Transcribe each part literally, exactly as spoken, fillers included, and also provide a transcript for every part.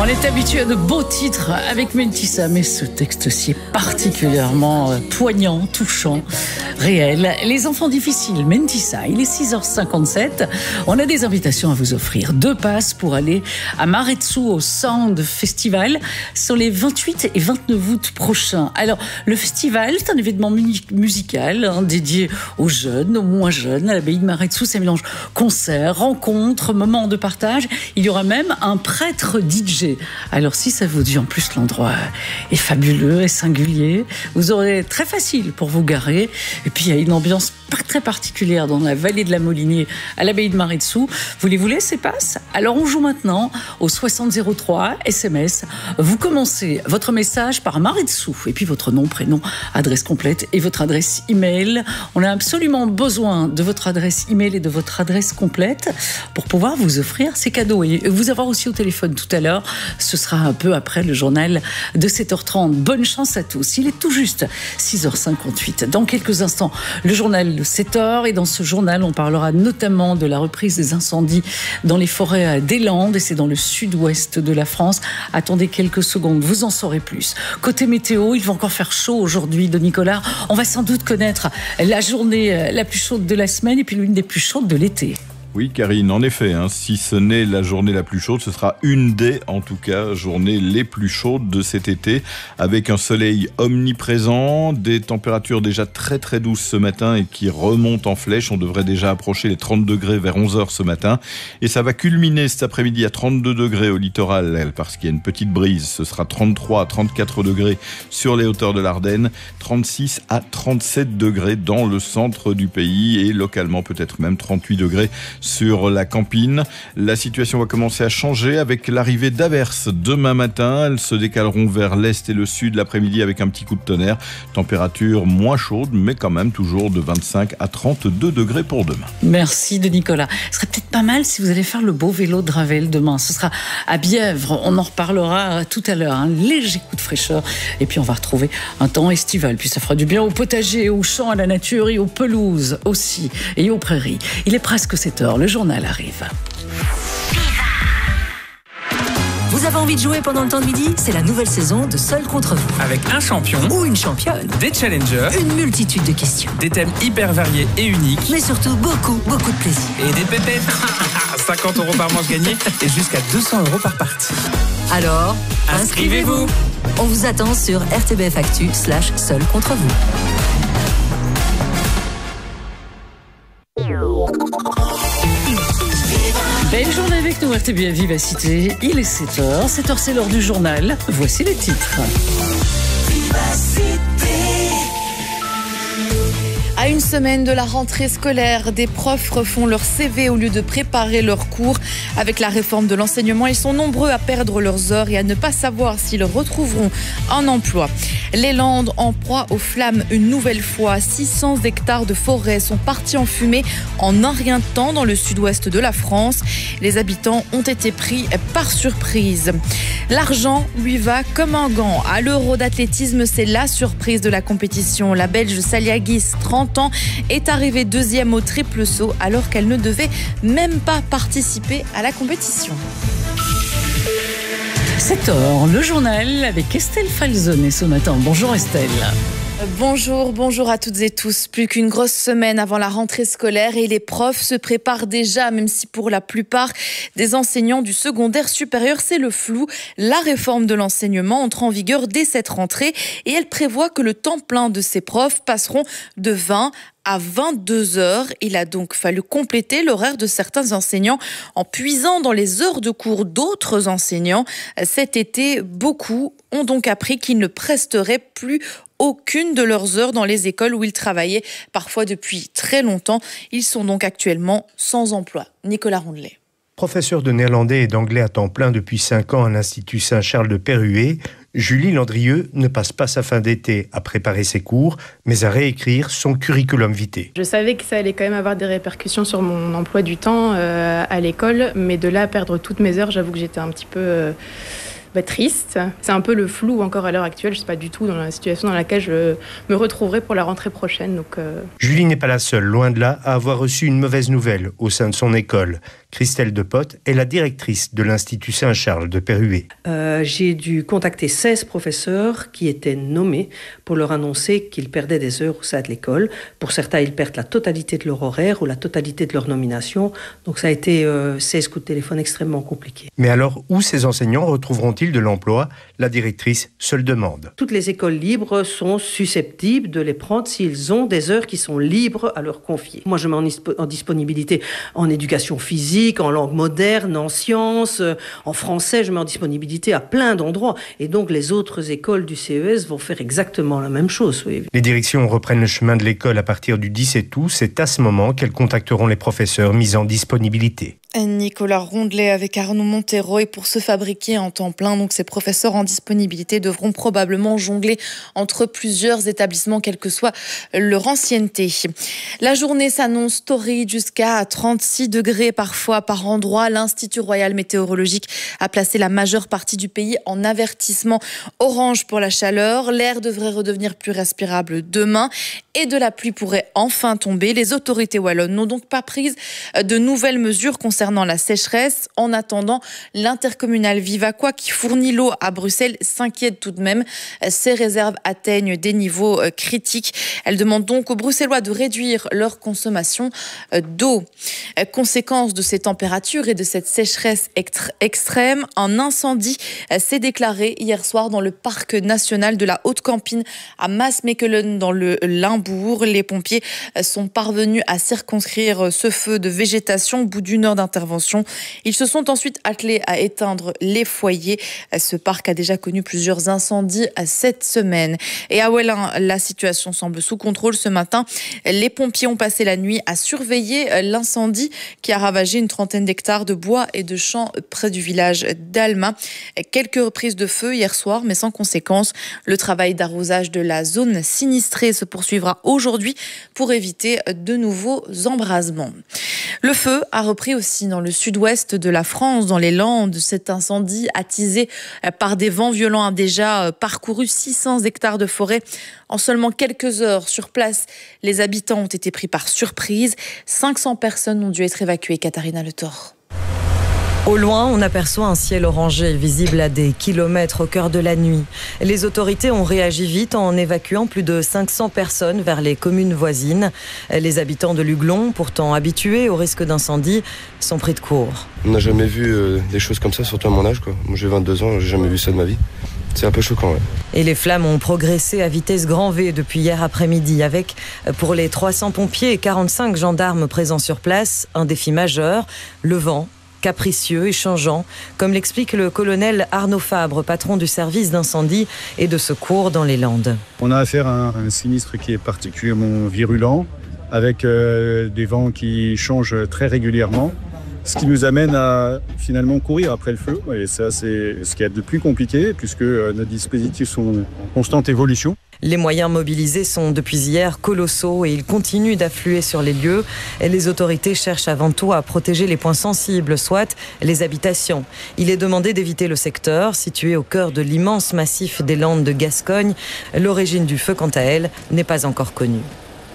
On est habitué à de beaux titres avec Mentissa, mais ce texte-ci est particulièrement poignant, touchant, réel. Les enfants difficiles, Mentissa, il est six heures cinquante-sept. On a des invitations à vous offrir. Deux passes pour aller à Maretsu au Sound Festival sur les vingt-huit et vingt-neuf août prochains. Alors, le festival, c'est un événement musical hein, dédié aux jeunes, aux moins jeunes, à l'abbaye de Maretsu. Ça mélange concerts, rencontres, moments de partage. Il y aura même un prêtre D J. Alors si ça vous dit, en plus l'endroit est fabuleux et singulier, vous aurez très facile pour vous garer. Et puis il y a une ambiance pas très particulière dans la vallée de la Molinier à l'abbaye de Maretsu. Voulez-vous laisser passe? Alors on joue maintenant au soixante zéro trois S M S. Vous commencez votre message par Maretsu et puis votre nom, prénom, adresse complète et votre adresse email. On a absolument besoin de votre adresse email et de votre adresse complète pour pouvoir vous offrir ces cadeaux et vous avoir aussi au téléphone tout à l'heure. Ce sera un peu après le journal de sept heures trente. Bonne chance à tous. Il est tout juste six heures cinquante-huit. Dans quelques instants, le journal de sept heures. Et dans ce journal, on parlera notamment de la reprise des incendies dans les forêts des Landes. Et c'est dans le sud-ouest de la France. Attendez quelques secondes, vous en saurez plus. Côté météo, il va encore faire chaud aujourd'hui de Nicolas. On va sans doute connaître la journée la plus chaude de la semaine et puis l'une des plus chaudes de l'été. Oui, Karine, en effet, hein, si ce n'est la journée la plus chaude, ce sera une des, en tout cas, journées les plus chaudes de cet été, avec un soleil omniprésent, des températures déjà très très douces ce matin et qui remontent en flèche. On devrait déjà approcher les trente degrés vers onze heures ce matin. Et ça va culminer cet après-midi à trente-deux degrés au littoral, parce qu'il y a une petite brise. Ce sera trente-trois à trente-quatre degrés sur les hauteurs de l'Ardenne, trente-six à trente-sept degrés dans le centre du pays et localement peut-être même trente-huit degrés sur la Campine. La situation va commencer à changer avec l'arrivée d'averses demain matin. Elles se décaleront vers l'est et le sud l'après-midi avec un petit coup de tonnerre. Température moins chaude, mais quand même toujours de vingt-cinq à trente-deux degrés pour demain. Merci de Nicolas. Ce serait peut-être pas mal si vous allez faire le beau vélo de Ravel demain. Ce sera à Bièvre. On en reparlera tout à l'heure. Un léger coup de fraîcheur. Et puis on va retrouver un temps estival. Puis ça fera du bien au potager, aux champs, à la nature et aux pelouses aussi. Et aux prairies. Il est presque sept heures. Le journal arrive. Vous avez envie de jouer pendant le temps de midi? C'est la nouvelle saison de Seul contre vous. Avec un champion ou une championne, des challengers, une multitude de questions, des thèmes hyper variés et uniques, mais surtout beaucoup, beaucoup de plaisir. Et des pépettes. cinquante euros par manche gagnée et jusqu'à deux cents euros par partie. Alors, inscrivez-vous. inscrivez-vous. On vous attend sur R T B F Actu slash Seul contre vous. Belle journée avec nous, R T B F Vivacité. Il est sept heures. sept heures, c'est l'heure du journal. Voici les titres. À une semaine de la rentrée scolaire, des profs refont leur C V au lieu de préparer leurs cours. Avec la réforme de l'enseignement, ils sont nombreux à perdre leurs heures et à ne pas savoir s'ils retrouveront un emploi. Les Landes en proie aux flammes une nouvelle fois. six cents hectares de forêt sont partis en fumée en un rien de temps dans le sud-ouest de la France. Les habitants ont été pris par surprise. L'argent lui va comme un gant. À l'Euro d'athlétisme, c'est la surprise de la compétition. La Belge Saliagis, trente ans, est arrivée deuxième au triple saut alors qu'elle ne devait même pas participer à la compétition. sept heures, le journal avec Estelle Falzone ce matin. Bonjour Estelle. Bonjour, bonjour à toutes et tous. Plus qu'une grosse semaine avant la rentrée scolaire et les profs se préparent déjà, même si pour la plupart des enseignants du secondaire supérieur, c'est le flou. La réforme de l'enseignement entre en vigueur dès cette rentrée et elle prévoit que le temps plein de ces profs passeront de vingt à vingt-deux heures. Il a donc fallu compléter l'horaire de certains enseignants en puisant dans les heures de cours d'autres enseignants. Cet été, beaucoup ont donc appris qu'ils ne presteraient plus aucune de leurs heures dans les écoles où ils travaillaient, parfois depuis très longtemps. Ils sont donc actuellement sans emploi. Nicolas Rondelet. Professeur de néerlandais et d'anglais à temps plein depuis cinq ans à l'Institut Saint-Charles de Perruet, Julie Landrieux ne passe pas sa fin d'été à préparer ses cours, mais à réécrire son curriculum vitae. Je savais que ça allait quand même avoir des répercussions sur mon emploi du temps euh, à l'école, mais de là à perdre toutes mes heures, j'avoue que j'étais un petit peu... Euh Bah, triste. C'est un peu le flou encore à l'heure actuelle. Je ne sais pas du tout dans la situation dans laquelle je me retrouverai pour la rentrée prochaine. Donc, euh... Julie n'est pas la seule, loin de là, à avoir reçu une mauvaise nouvelle au sein de son école. Christelle Depotte est la directrice de l'Institut Saint-Charles de Perruet. Euh, j'ai dû contacter seize professeurs qui étaient nommés pour leur annoncer qu'ils perdaient des heures au sein de l'école. Pour certains, ils perdent la totalité de leur horaire ou la totalité de leur nomination. Donc ça a été euh, seize coups de téléphone extrêmement compliqués. Mais alors, où ces enseignants retrouveront-ils de l'emploi? La directrice se le demande. Toutes les écoles libres sont susceptibles de les prendre s'ils ont des heures qui sont libres à leur confier. Moi, je mets en, isp- en disponibilité en éducation physique, en langue moderne, en sciences, euh, en français, je mets en disponibilité à plein d'endroits. Et donc, les autres écoles du C E S vont faire exactement la même chose. Oui. Les directions reprennent le chemin de l'école à partir du dix-sept août. C'est à ce moment qu'elles contacteront les professeurs mis en disponibilité. Nicolas Rondelet avec Arnaud Montero, et pour se fabriquer en temps plein, donc ces professeurs en disponibilité devront probablement jongler entre plusieurs établissements, quelle que soit leur ancienneté. La journée s'annonce torride jusqu'à trente-six degrés parfois par endroit. L'Institut Royal Météorologique a placé la majeure partie du pays en avertissement orange pour la chaleur. L'air devrait redevenir plus respirable demain et de la pluie pourrait enfin tomber. Les autorités wallonnes n'ont donc pas pris de nouvelles mesures concernant la sécheresse. En attendant, l'intercommunale Vivaquois, qui fournit l'eau à Bruxelles, s'inquiète tout de même. Ses réserves atteignent des niveaux critiques. Elle demande donc aux Bruxellois de réduire leur consommation d'eau. Conséquence de ces températures et de cette sécheresse extrême, un incendie s'est déclaré hier soir dans le parc national de la Haute-Campine à Maasmechelen dans le Limbourg. Les pompiers sont parvenus à circonscrire ce feu de végétation au bout d'une heure d'intervention. Ils se sont ensuite attelés à éteindre les foyers. Ce parc a déjà connu plusieurs incendies cette semaine. Et à Ouellin, la situation semble sous contrôle ce matin. Les pompiers ont passé la nuit à surveiller l'incendie qui a ravagé une trentaine d'hectares de bois et de champs près du village d'Alma. Quelques reprises de feu hier soir, mais sans conséquence. Le travail d'arrosage de la zone sinistrée se poursuivra aujourd'hui pour éviter de nouveaux embrasements. Le feu a repris aussi dans le sud-ouest de la France, dans les Landes. Cet incendie attisé par des vents violents a déjà parcouru six cents hectares de forêt en seulement quelques heures. Sur place, les habitants ont été pris par surprise. cinq cents personnes ont dû être évacuées. Katharina Le Thor. Au loin, on aperçoit un ciel orangé visible à des kilomètres au cœur de la nuit. Les autorités ont réagi vite en évacuant plus de cinq cents personnes vers les communes voisines. Les habitants de Luglon, pourtant habitués au risque d'incendie, sont pris de court. On n'a jamais vu euh, des choses comme ça, surtout à mon âge, quoi. Moi j'ai vingt-deux ans, j'ai jamais vu ça de ma vie. C'est un peu choquant, ouais. Et les flammes ont progressé à vitesse grand V depuis hier après-midi, avec, pour les trois cents pompiers et quarante-cinq gendarmes présents sur place, un défi majeur, le vent. Capricieux et changeant, comme l'explique le colonel Arnaud Fabre, patron du service d'incendie et de secours dans les Landes. On a affaire à un, un sinistre qui est particulièrement virulent, avec euh, des vents qui changent très régulièrement, ce qui nous amène à finalement courir après le feu. Et ça, c'est ce qui est de plus compliqué, puisque euh, nos dispositifs sont en constante évolution. Les moyens mobilisés sont depuis hier colossaux et ils continuent d'affluer sur les lieux. Et les autorités cherchent avant tout à protéger les points sensibles, soit les habitations. Il est demandé d'éviter le secteur, situé au cœur de l'immense massif des Landes de Gascogne. L'origine du feu, quant à elle, n'est pas encore connue.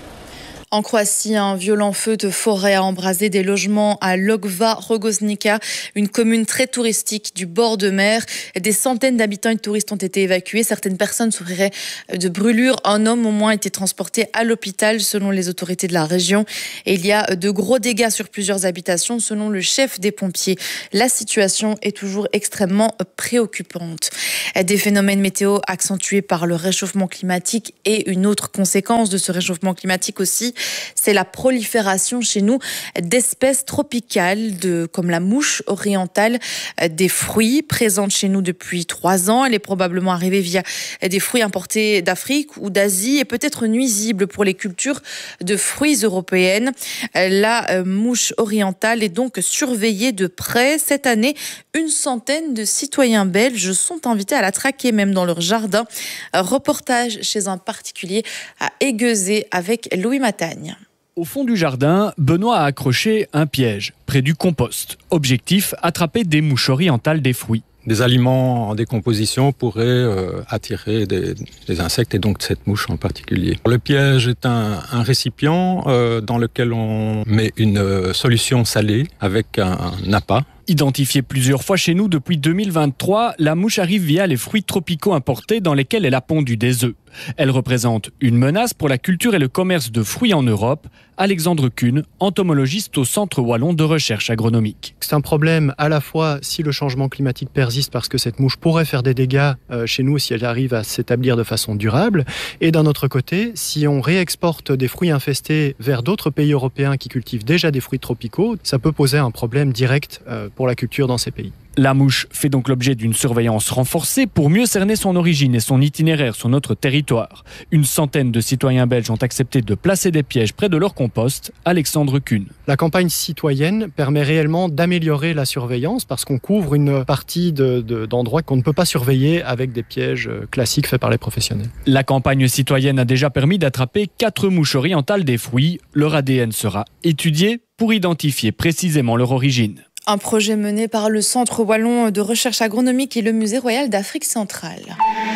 En Croatie, un violent feu de forêt a embrasé des logements à Logva Rogoznica, une commune très touristique du bord de mer. Des centaines d'habitants et de touristes ont été évacués. Certaines personnes souffriraient de brûlures. Un homme au moins a été transporté à l'hôpital selon les autorités de la région. Et il y a de gros dégâts sur plusieurs habitations selon le chef des pompiers. La situation est toujours extrêmement préoccupante. Des phénomènes météo accentués par le réchauffement climatique et une autre conséquence de ce réchauffement climatique aussi, c'est la prolifération chez nous d'espèces tropicales de, comme la mouche orientale des fruits, présente chez nous depuis trois ans. Elle est probablement arrivée via des fruits importés d'Afrique ou d'Asie et peut-être nuisible pour les cultures de fruits européennes. La mouche orientale est donc surveillée de près. Cette année, une centaine de citoyens belges sont invités à la traquer même dans leur jardin. Reportage chez un particulier à Aiguezé avec Louis Matagne. Au fond du jardin, Benoît a accroché un piège près du compost. Objectif, attraper des mouches orientales des fruits. Des aliments en décomposition pourraient euh, attirer des, des insectes et donc cette mouche en particulier. Le piège est un, un récipient euh, dans lequel on met une euh, solution salée avec un, un appât. Identifiée plusieurs fois chez nous depuis deux mille vingt-trois, la mouche arrive via les fruits tropicaux importés dans lesquels elle a pondu des œufs. Elle représente une menace pour la culture et le commerce de fruits en Europe. Alexandre Kuhn, entomologiste au Centre Wallon de recherche agronomique. C'est un problème à la fois si le changement climatique persiste parce que cette mouche pourrait faire des dégâts chez nous si elle arrive à s'établir de façon durable. Et d'un autre côté, si on réexporte des fruits infestés vers d'autres pays européens qui cultivent déjà des fruits tropicaux, ça peut poser un problème direct pour la culture dans ces pays. La mouche fait donc l'objet d'une surveillance renforcée pour mieux cerner son origine et son itinéraire sur notre territoire. Une centaine de citoyens belges ont accepté de placer des pièges près de leur compost. Alexandre Kuhn. La campagne citoyenne permet réellement d'améliorer la surveillance parce qu'on couvre une partie de, de, d'endroits qu'on ne peut pas surveiller avec des pièges classiques faits par les professionnels. La campagne citoyenne a déjà permis d'attraper quatre mouches orientales des fruits. Leur A D N sera étudié pour identifier précisément leur origine. Un projet mené par le Centre Wallon de recherche agronomique et le Musée royal d'Afrique centrale.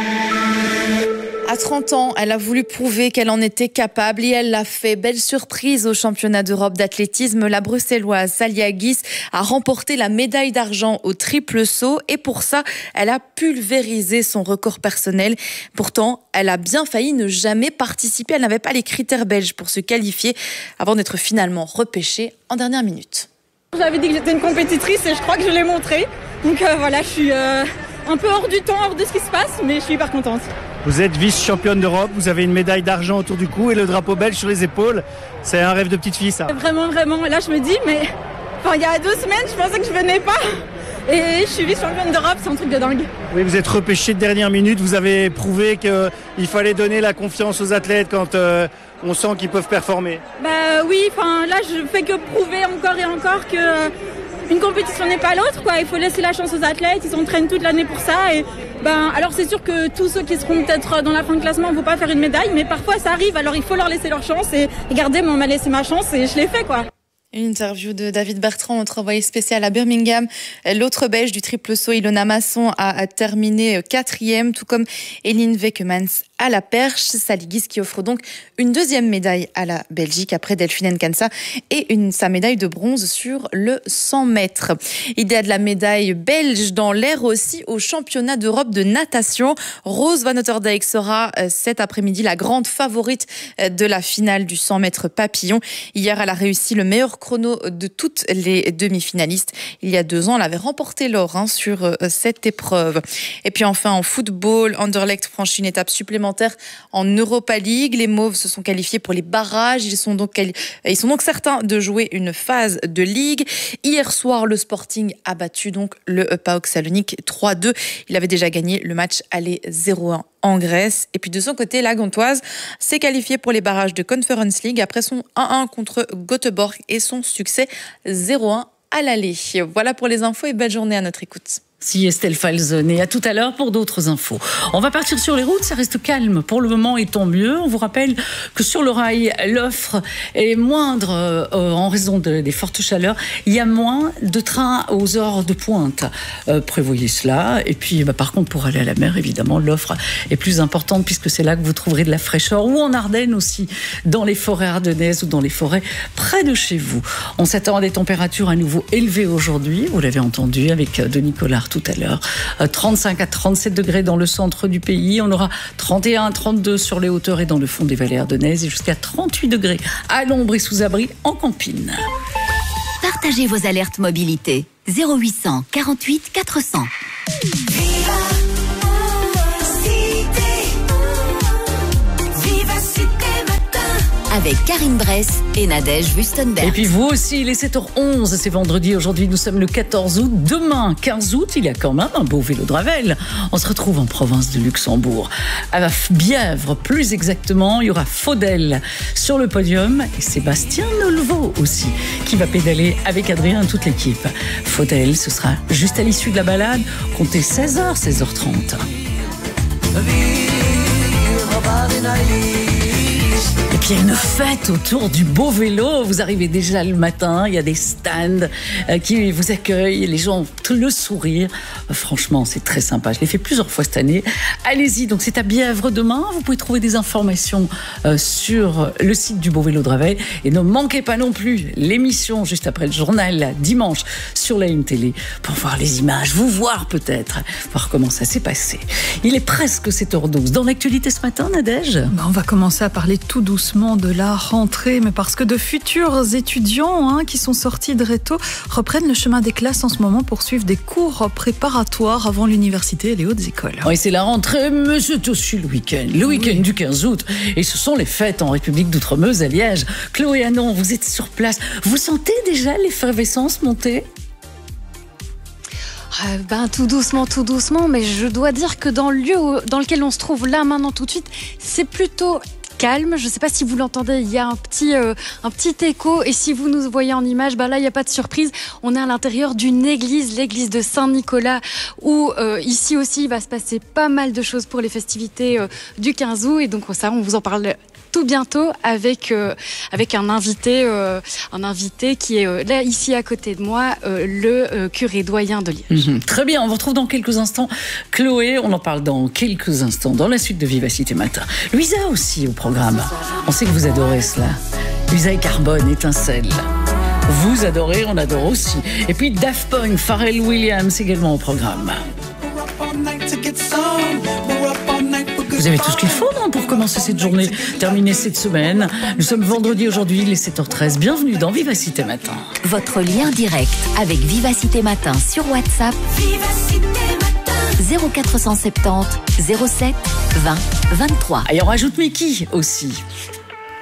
À trente ans, elle a voulu prouver qu'elle en était capable et elle l'a fait. Belle surprise au championnat d'Europe d'athlétisme. La bruxelloise Salia Guis a remporté la médaille d'argent au triple saut et pour ça, elle a pulvérisé son record personnel. Pourtant, elle a bien failli ne jamais participer. Elle n'avait pas les critères belges pour se qualifier avant d'être finalement repêchée en dernière minute. J'avais dit que j'étais une compétitrice et je crois que je l'ai montré. Donc euh, voilà, je suis euh, un peu hors du temps, hors de ce qui se passe, mais je suis hyper contente. Vous êtes vice-championne d'Europe, vous avez une médaille d'argent autour du cou et le drapeau belge sur les épaules. C'est un rêve de petite fille, ça. Vraiment, vraiment. Et là, je me dis, mais enfin, il y a deux semaines, je pensais que je venais pas. Et je suis vice-championne d'Europe, c'est un truc de dingue. Oui, vous êtes repêchée de dernière minute, vous avez prouvé qu'il fallait donner la confiance aux athlètes quand euh, on sent qu'ils peuvent performer. Bah oui, enfin là je fais que prouver encore et encore que euh, une compétition n'est pas l'autre, quoi. Il faut laisser la chance aux athlètes, ils s'entraînent toute l'année pour ça. Et ben alors c'est sûr que tous ceux qui seront peut-être dans la fin de classement ne vont pas faire une médaille, mais parfois ça arrive, alors il faut leur laisser leur chance. Et regardez, moi on m'a laissé ma chance et je l'ai fait, quoi. Une interview de David Bertrand, notre envoyé spécial à Birmingham. L'autre belge du triple saut, Ilona Masson, a terminé quatrième, tout comme Eline Wekemans à la perche. Salia Guis qui offre donc une deuxième médaille à la Belgique après Delphine Nkansa et une, sa médaille de bronze sur le cent mètres. Il y a de la médaille belge dans l'air aussi au championnat d'Europe de natation. Rose Van Otterdijk sera cet après-midi la grande favorite de la finale du cent mètres papillon. Hier, elle a réussi le meilleur chrono de toutes les demi-finalistes. Il y a deux ans, elle avait remporté l'or hein, sur euh, cette épreuve. Et puis enfin, en football, Anderlecht franchit une étape supplémentaire en Europa League. Les Mauves se sont qualifiés pour les barrages. Ils sont donc, quali- ils sont donc certains de jouer une phase de Ligue. Hier soir, le Sporting a battu donc le PAOK Salonique trois deux. Il avait déjà gagné le match aller zéro un en Grèce. Et puis de son côté, la Gantoise s'est qualifiée pour les barrages de Conference League après son un un contre Göteborg et son succès zéro un à l'aller. Voilà pour les infos et belle journée à notre écoute. Si Estelle Falzon, et à tout à l'heure pour d'autres infos. On va partir sur les routes, ça reste calme pour le moment et tant mieux. On vous rappelle que sur le rail, l'offre est moindre euh, en raison de, des fortes chaleurs. Il y a moins de trains aux heures de pointe. Euh, prévoyez cela. Et puis, bah, par contre, pour aller à la mer, évidemment, l'offre est plus importante puisque c'est là que vous trouverez de la fraîcheur ou en Ardennes aussi, dans les forêts ardennaises ou dans les forêts près de chez vous. On s'attend à des températures à nouveau élevées aujourd'hui. Vous l'avez entendu avec Denis Collard tout à l'heure. trente-cinq à trente-sept degrés dans le centre du pays. On aura trente et un à trente-deux sur les hauteurs et dans le fond des vallées ardennaises et jusqu'à trente-huit degrés à l'ombre et sous abri en campine. Partagez vos alertes mobilité. zéro huit cent quarante-huit quatre cents. Avec Karine Bress et Nadège Wustenberg. Et puis vous aussi, il est sept heures onze, c'est vendredi. Aujourd'hui, nous sommes le quatorze août. Demain, quinze août, il y a quand même un beau vélo de Ravel. On se retrouve en province de Luxembourg. À Bièvre, plus exactement, il y aura Faudel sur le podium et Sébastien Nolvo aussi, qui va pédaler avec Adrien et toute l'équipe. Faudel, ce sera juste à l'issue de la balade. Comptez seize heures, seize heures trente. Et puis il y a une fête autour du beau vélo. Vous arrivez déjà le matin, il y a des stands qui vous accueillent, les gens ont tout le sourire. Franchement, c'est très sympa. Je l'ai fait plusieurs fois cette année. Allez-y, donc c'est à Bièvre demain. Vous pouvez trouver des informations sur le site du Beau Vélo de Ravel. Et ne manquez pas non plus l'émission juste après le journal dimanche sur la Une Télé pour voir les images, vous voir peut-être, voir comment ça s'est passé. Il est presque sept heures douze. Dans l'actualité ce matin, Nadège ? Ben, on va commencer à parler tout doucement de la rentrée, mais parce que de futurs étudiants hein, qui sont sortis de Réto reprennent le chemin des classes en ce moment pour suivre des cours préparatoires avant l'université et les hautes écoles. Oui, c'est la rentrée, mais c'est aussi le week-end. Le week-end oui. du quinze août. Et ce sont les fêtes en République d'Outremeuse à Liège. Chloé Anon, vous êtes sur place. Vous sentez déjà l'effervescence monter ? Euh, ben, tout doucement, tout doucement, mais je dois dire que dans le lieu où, dans lequel on se trouve là, maintenant, tout de suite, c'est plutôt calme. Je ne sais pas si vous l'entendez, il y a un petit, euh, un petit écho, et si vous nous voyez en image, ben là, il n'y a pas de surprise. On est à l'intérieur d'une église, l'église de Saint-Nicolas, où euh, ici aussi, il va se passer pas mal de choses pour les festivités euh, du quinze août, et donc ça, on vous en parle tout bientôt avec euh, avec un invité euh, un invité qui est euh, là ici à côté de moi, euh, le euh, curé doyen de Liège. Mmh, très bien, on vous retrouve dans quelques instants. Chloé, on en parle dans quelques instants dans la suite de Vivacité Matin. Louisa aussi au programme. On sait que vous adorez cela. Louisa et Carbone, Étincelle. Vous adorez, on adore aussi. Et puis Daft Punk, Pharrell Williams également au programme. Vous avez tout ce qu'il faut non, pour commencer cette journée, terminer cette semaine. Nous sommes vendredi aujourd'hui, il est sept heures treize. Bienvenue dans Vivacité Matin. Votre lien direct avec Vivacité Matin sur WhatsApp. Vivacité Matin. zéro quatre cent soixante-dix zéro sept vingt vingt-trois. Et on rajoute Mickey aussi.